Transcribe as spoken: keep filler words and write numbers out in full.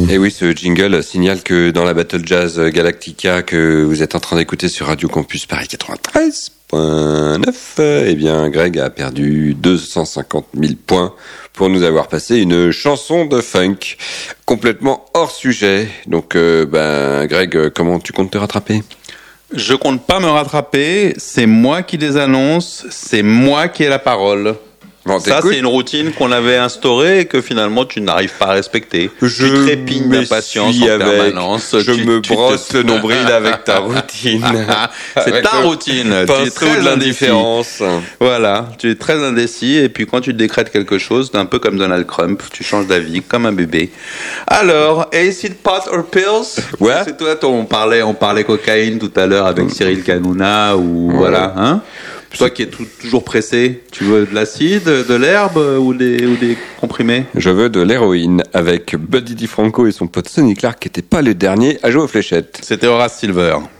Et oui, ce jingle signale que dans la Battle Jazz Galactica que vous êtes en train d'écouter sur Radio Campus Paris quatre-vingt-treize point neuf, eh bien, Greg a perdu deux cent cinquante mille points pour nous avoir passé une chanson de funk complètement hors sujet. Donc, euh, ben, Greg, comment tu comptes te rattraper ? Je compte pas me rattraper, c'est moi qui les annonce, c'est moi qui ai la parole. Bon, ça, c'est une routine qu'on avait instaurée et que finalement tu n'arrives pas à respecter. Je tu trépignes d'impatience en avec, permanence. Je tu, me tu brosse te... le nombril avec ta routine. c'est avec ta routine. Tu es très de l'indifférence. Voilà, tu es très indécis et puis quand tu décrètes quelque chose, c'est un peu comme Donald Trump, tu changes d'avis comme un bébé. Alors, acid pot or pills ? Ouais. C'est toi, toi, on parlait, on parlait cocaïne tout à l'heure avec Cyril Hanouna ou ouais. Voilà, hein ? Toi qui es tout, toujours pressé, tu veux de l'acide, de l'herbe ou des, ou des comprimés ? Je veux de l'héroïne avec Buddy DiFranco et son pote Sonny Clark qui n'était pas le dernier à jouer aux fléchettes. C'était Horace Silver.